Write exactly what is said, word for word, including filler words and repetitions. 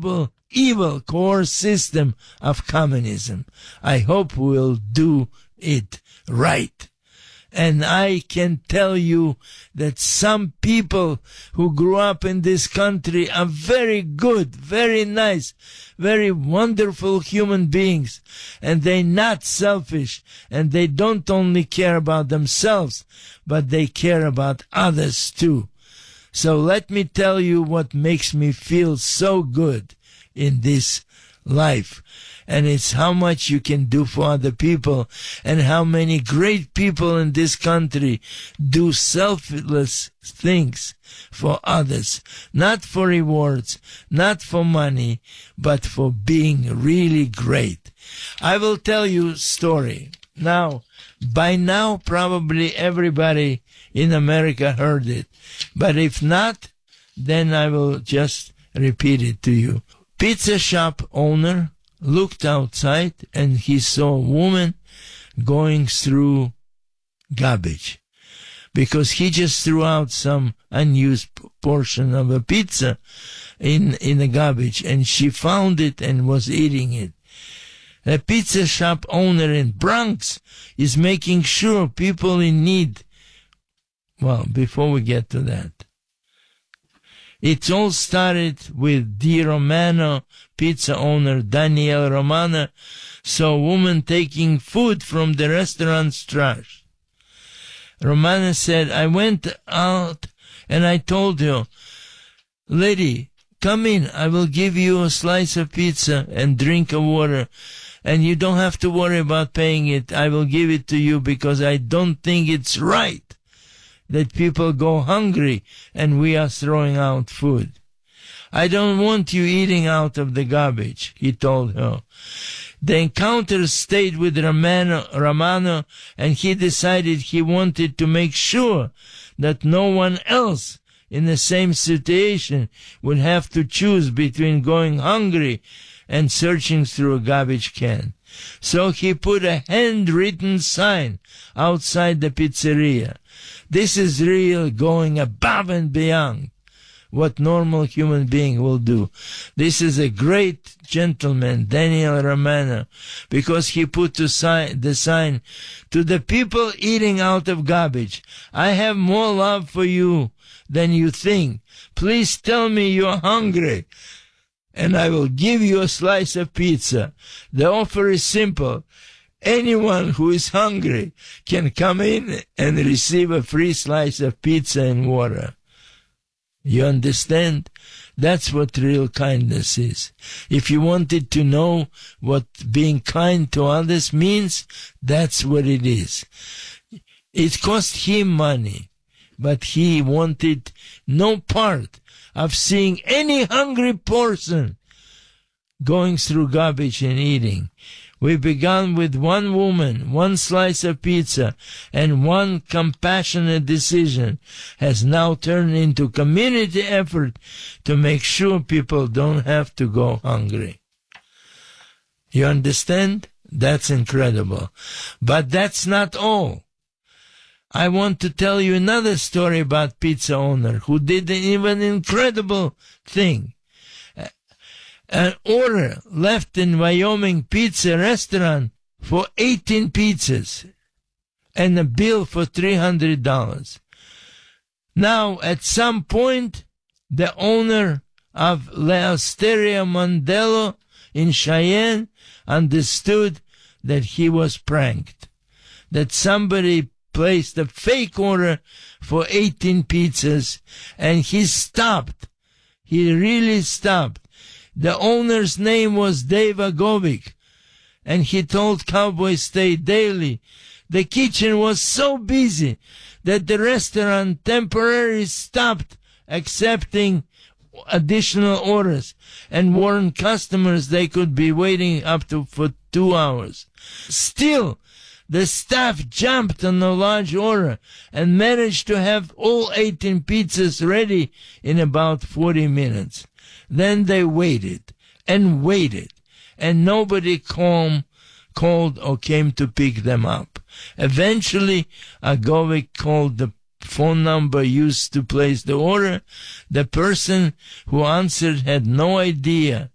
horrible, evil core system of communism. I hope we'll do it right. And I can tell you that some people who grew up in this country are very good, very nice, very wonderful human beings. And they're not selfish. And they don't only care about themselves, but they care about others too. So let me tell you what makes me feel so good in this life. And it's how much you can do for other people, and how many great people in this country do selfless things for others, not for rewards, not for money, but for being really great. I will tell you a story. Now, by now, probably everybody in America heard it. But if not, then I will just repeat it to you. Pizza shop owner looked outside and he saw a woman going through garbage because he just threw out some unused portion of a pizza in, in the garbage, and she found it and was eating it. A pizza shop owner in Bronx is making sure people in need. Well, before we get to that, it all started with Di Romano pizza owner Daniel Romano saw a woman taking food from the restaurant's trash. Romano said, I went out and I told her, lady, come in, I will give you a slice of pizza and drink of water, and you don't have to worry about paying it. I will give it to you because I don't think it's right that people go hungry and we are throwing out food. I don't want you eating out of the garbage, he told her. The encounter stayed with Romano, Romano, and he decided he wanted to make sure that no one else in the same situation would have to choose between going hungry and searching through a garbage can. So he put a handwritten sign outside the pizzeria. This is real going above and beyond what normal human being will do. This is a great gentleman, Daniel Romano, because he put the sign, the sign to the people eating out of garbage. I have more love for you than you think. Please tell me you're hungry, and I will give you a slice of pizza. The offer is simple. Anyone who is hungry can come in and receive a free slice of pizza and water. You understand? That's what real kindness is. If you wanted to know what being kind to others means, that's what it is. It cost him money, but he wanted no part of seeing any hungry person going through garbage and eating. We began with one woman, one slice of pizza, and one compassionate decision has now turned into community effort to make sure people don't have to go hungry. You understand? That's incredible. But that's not all. I want to tell you another story about pizza owner who did an even incredible thing. An order left in Wyoming pizza restaurant for eighteen pizzas and a bill for three hundred dollars. Now, at some point, the owner of La Osteria Mondello in Cheyenne understood that he was pranked, that somebody placed a fake order for eighteen pizzas, and he stopped. He really stopped. The owner's name was Dave Agovic, and he told Cowboy State Daily the kitchen was so busy that the restaurant temporarily stopped accepting additional orders and warned customers they could be waiting up to for two hours. Still, the staff jumped on a large order and managed to have all eighteen pizzas ready in about forty minutes. Then they waited and waited, and nobody called, called or came to pick them up. Eventually, Agovic called the phone number used to place the order. The person who answered had no idea